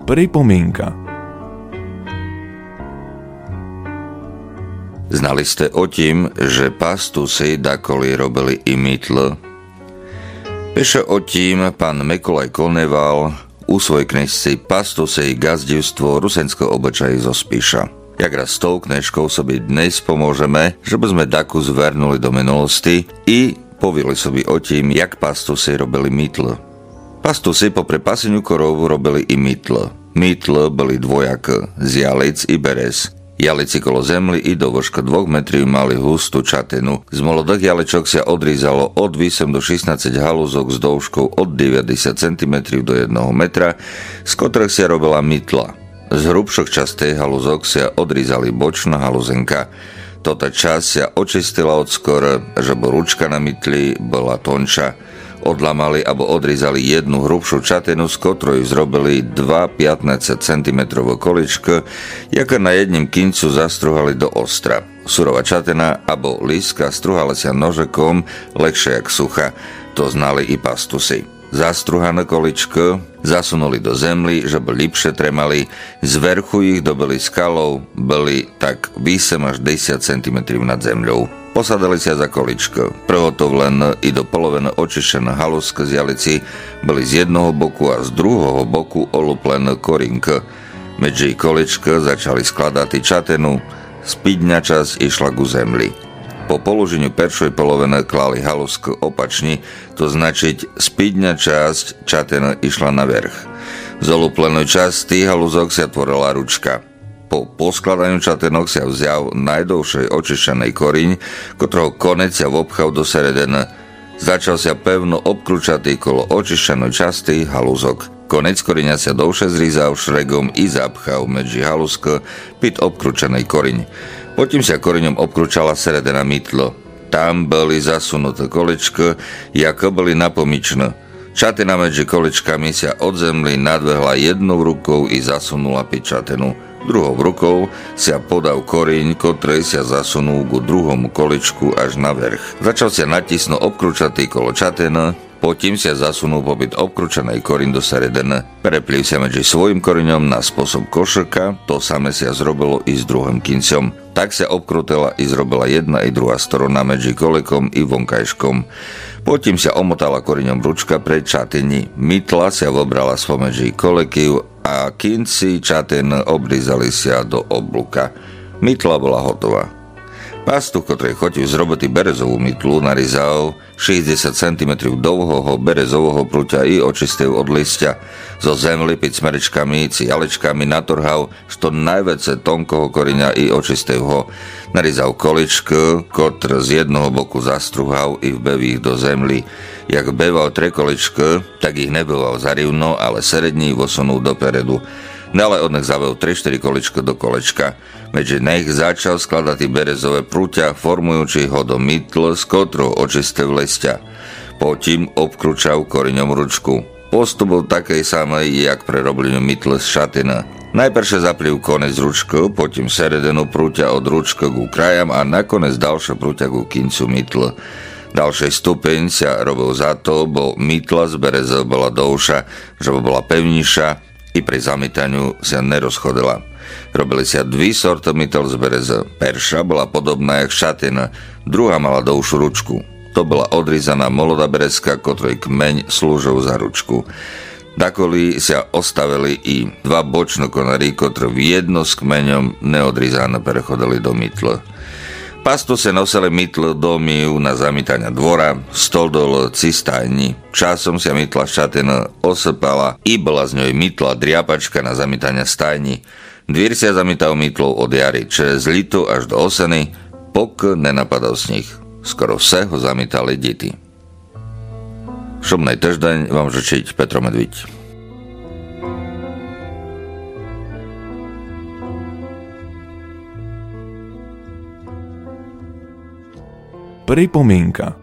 Pripomienka. Znali ste o tím, že pastusi dakoli robili i mýtl? Píše o tím pán Mikolaj Koneval u svojej knižci Pastusy gazdivstvo rusenského obyčají zo Spíša. Jak raz s tou knižkou sobie dnes pomôžeme, že by sme daku zvernuli do minulosti i povili sobie o tím, jak pastusi robili mýtl. Pastusi popri paseniu korovu robili i mýtl. Mýtl byli dvojak z jalic i berez. Jalici kolo zemli i do vrška 2 metrov mali hustú čatinu. Z molodých jaličok sa odrízalo od 8 do 16 halúzok s dĺžkou od 90 cm do 1 metra, z ktorých sa robila mýtla. Z hrubších častej halúzok sa odrízali bočná halúzenka. Tota časť sa očistila od skôr, že bo ručka na mytli bola tonča. Odlamali alebo odrizali jednu hrubšiu čatinu, z ktorej zrobili 2 15 cm količko, jaké na jedním kincu zastruhali do ostra. Surová čatina alebo líska struhali sa nožekom, lekšie jak sucha. To znali i pastusi. Zastruhané količko zasunuli do zemly, že by lepšie tremali, z vrchu ich dobili skalou, byli tak 8 až 10 cm nad zemľou. Posadali sa za količko. Prehotovlené i do poloviny očištené halúzky z jalici boli z jednoho boku a z druhého boku oluplené korinky. Medzi količko začali skladať čatenu, spídňa časť išla ku zemli. Po položeniu peršej poloviny klali halúzky opačne, to značiť spídňa časť čatena išla navrch. Z oluplenej časti halúzok sa tvorila ručka. Po poskladaniu čatenok sa vzal najdovšej očištenej koriň, ktorého konec sa vopchal do seredene. Začal sa pevno obkrúčatý kolo očištenej časti halúzok. Konec koriňa sa dovše zrízal šregom i zapchal medzi halúzky pід obkrúčenej koriň. Potom sa koriňom obkrúčala seredena mýtlo. Tam boli zasunuté količky, ako boli napomičné. Čatina medzi količkami sa od zemly nadvehla jednou rukou i zasunula pід čatenu. Druhou rukou sa podal koriň, ktorý sa zasunul ku druhomu količku až na vrch. Začal sa natisno obkrúčatý kolo čatena, potom sa zasunul popід obkrúčenej koriň do seredene. Prepliv sa medzi svojim koriňom na spôsob košrka, to samé sa zrobilo i s druhým kincom. Tak sa obkrútila i zrobila jedna i druhá strana medzi kolekom i vonkajškom. Potom sa omotala koriňom ručka pred čatení. Mytla sa vobrala spomedzi koleky a kinci čaten obrizali sa do oblúka. Mytla bola hotová. Pastuch, ktorý chotil zrobiť berezovú mytlu, narizal 60 cm dlhého berezového prúťa i očistil od listia. Zo zemly pід smeričkami či jalečkami natorhal što najväčšie tonkoho koriňa i očistil ho. Narizal količko, ktoré z jednoho boku zastruhal i vbev ich do zemly. Jak beval 3 količko, tak ich nebeval zarivno, ale serední vosunul dopredu. Ďalej od nich zavel 3-4 količko do kolečka. Medzi nich začal skladať berezové prúťa, formujúci ho do mýtl, z ktorého očistil listia. Potom obkrúčal koriňom ručku. Postup bol takej samej, jak pre robleniu mýtle z šatina. Najprv zapliv konec ručku, potom seredenu prúťa od ručka ku krajam a nakoniec ďalšie prúťa ku kincu mýtle. Ďalší stupeň sa robil za to, bo mýtla z bereze bola dlhšia, že bola pevnejšia, i pri zamytaniu sa nerozchodila. Robili sa 2 sorty mytel z bereze. Perša bola podobná jak šatina, druhá mala dlhšiu ručku. To bola odrízaná molodá berezka, ktorej kmeň slúžil za ručku. Dakoli sa ostavili i 2 bočné konary, ktoré v jedno s kmeňom neodrízané prechodili do mytle. Pastu sa nosili mytl do mív na zamytania dvora, stoldol, cistajni. Časom sa mytla šatina osypala i bola z ňoj mytla driapačka na zamytania stajni. Dvír sa zamytal mytlou od jary, čez litu až do oseny, pok nenapadal sníh. Skoro vse ho zamytali deti. Šumnej týždeň vám žečiť Petro Medviť. Pripomienka.